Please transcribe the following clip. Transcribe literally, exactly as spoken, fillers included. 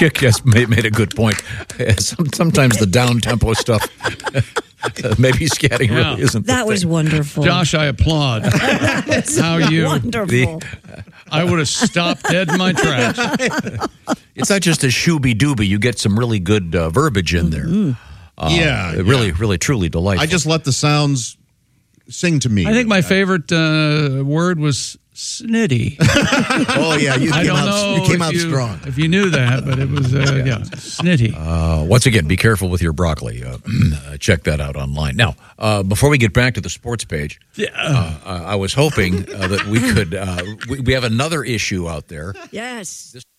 Chick just made, made a good point. Some, sometimes the down-tempo stuff, maybe scatting Yeah. really isn't That the was thing. wonderful. Josh, I applaud. How you? Wonderful. The- I would have stopped dead in my tracks. It's not just a shooby-dooby. You get some really good uh, verbiage in there. Mm-hmm. Uh, Yeah, it really, really, truly delightful. I just let the sounds sing to me. I think my favorite uh, word was snitty. Oh yeah, you I came don't out. know You came if out you, strong. if you knew that, but it was uh, yeah, snitty. Uh, once again, be careful with your broccoli. Uh, uh, check that out online. Now, uh, before we get back to the sports page, uh, uh, I was hoping uh, that we could. Uh, we, we have another issue out there. Yes.